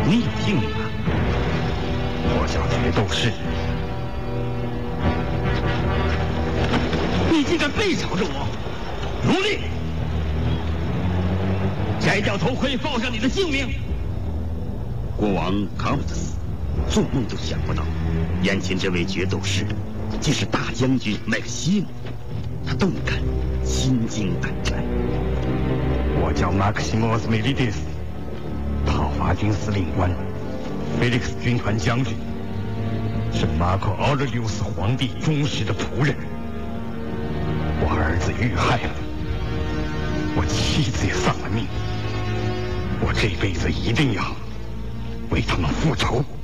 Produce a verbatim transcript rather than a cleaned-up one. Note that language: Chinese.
逆境吗？我叫决斗士。你竟敢背朝着我！奴隶！摘掉头盔，报上你的姓名。 国王卡姆特斯做梦都想不到，眼前这位决斗士既是大将军麦克西姆，他动感，心惊胆战。 我叫马克西莫斯·梅利迪斯，讨伐军司令官，菲利克斯军团将军，是马可·奥热留斯皇帝忠实的仆人。我儿子遇害了，我妻子也丧了命，我这辈子一定要为他们复仇。